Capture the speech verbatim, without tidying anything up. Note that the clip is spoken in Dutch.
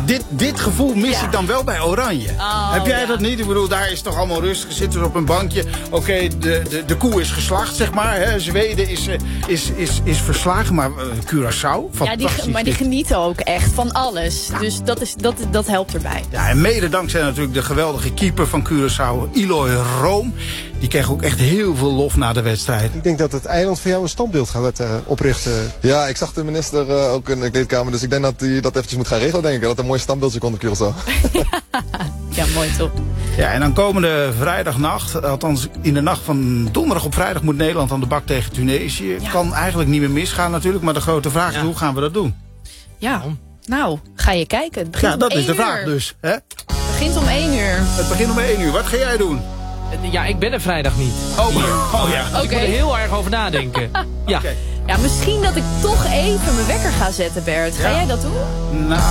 dit, dit gevoel mis Ja. ik dan wel bij Oranje. Oh, Heb jij ja. dat niet? Ik bedoel, daar is het toch allemaal rustig. Zitten ze op een bankje. Oké, okay, de, de, de koe is geslacht, zeg maar. Hè. Zweden is, is, is, is verslagen. Maar uh, Curaçao, Ja, die, fantastisch. maar die dit. genieten ook echt van alles. Ja. Dus dat, is, dat, dat helpt erbij. Ja, en mede dankzij natuurlijk de geweldige keeper van Curaçao, Eloy Room. Die kreeg ook echt heel veel lof na de wedstrijd. Ik denk dat het eiland voor jou een standbeeld gaat uh, oprichten. Ja, ik zag de minister uh, ook in de kleedkamer, dus ik denk dat hij dat eventjes moet gaan regelen, denk ik. Dat er een mooi standbeeldje komt op Curaçao. Ja, mooi toch. Ja, en dan komende vrijdagnacht, althans in de nacht van donderdag op vrijdag moet Nederland aan de bak tegen Tunesië. Ja. Kan eigenlijk niet meer misgaan natuurlijk, maar de grote vraag is, Ja. hoe gaan we dat doen? Ja, nou, ga je kijken. Het begint Ja, dat om is de één vraag uur. dus. Hè? Het begint om één uur. Het begint om één uur. Wat ga jij doen? Ja, ik ben er vrijdag niet. Oh, oh ja. Oké. Ik moet er heel erg over nadenken. Ja. Oké. Ja, misschien dat ik toch even mijn wekker ga zetten, Bert. Ga Ja. jij dat doen? Nou,